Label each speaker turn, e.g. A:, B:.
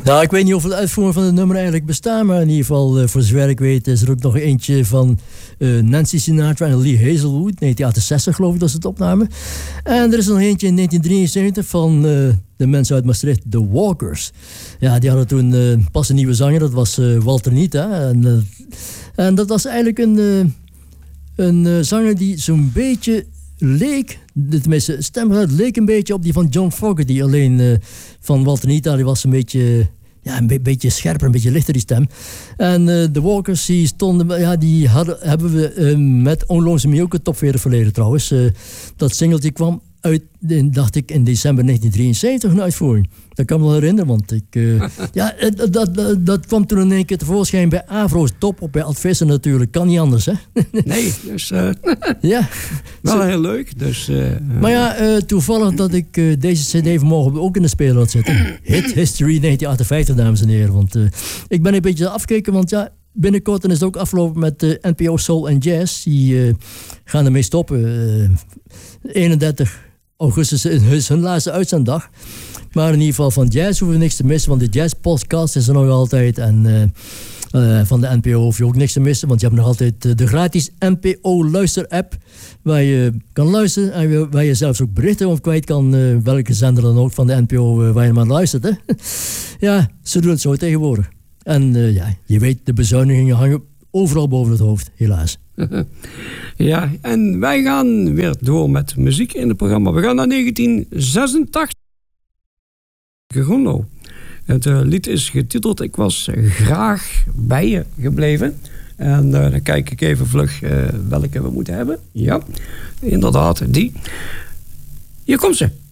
A: Nou, ik weet niet of de uitvoering van het nummer eigenlijk bestaan, maar in ieder geval, voor zover ik weet, is er ook nog eentje van Nancy Sinatra en Lee Hazelwood, 1968 geloof ik dat ze het opnamen. En er is nog eentje in 1973 van de mensen uit Maastricht, The Walkers. Ja, die hadden toen pas een nieuwe zanger, dat was Walter Nita. En dat was eigenlijk een zanger die zo'n beetje leek, tenminste stemgeluid leek een beetje op die van John Fogerty. Alleen van Walter Nita, die was een beetje, ja, een beetje scherper, een beetje lichter die stem. En de Walkers, die stonden, ja, hebben we met Onloonse Me ook een top 40 verleden trouwens. Dat singeltje kwam uit, dacht ik, in december 1973 een uitvoering. Dat kan me wel herinneren, want dat kwam toen in één keer tevoorschijn bij Avro's Top op bij Advissen natuurlijk. Kan niet anders, hè?
B: Nee, dus
A: ja.
B: Wel heel leuk. Dus,
A: maar ja, toevallig dat ik deze cd vanmorgen ook in de speler had zitten. Hit History 1958, dames en heren. Want ik ben een beetje afgekeken, want ja, binnenkort is het ook afgelopen met NPO Soul and Jazz. Die gaan ermee stoppen. 31 augustus is hun laatste uitzenddag. Maar in ieder geval van jazz hoeven we niks te missen, want de jazz podcast is er nog altijd. En van de NPO hoef je ook niks te missen, want je hebt nog altijd de gratis NPO luister app, waar je kan luisteren en waar je zelfs ook berichten of kwijt kan, welke zender dan ook van de NPO waar je maar luistert. Hè? Ja, ze doen het zo tegenwoordig. En ja, je weet, de bezuinigingen hangen overal boven het hoofd, helaas.
B: Ja, en wij gaan weer door met muziek in het programma. We gaan naar 1986. Gegondo. Het lied is getiteld Ik was graag bij je gebleven. En dan kijk ik even vlug welke we moeten hebben. Ja, inderdaad, die. Hier komt ze.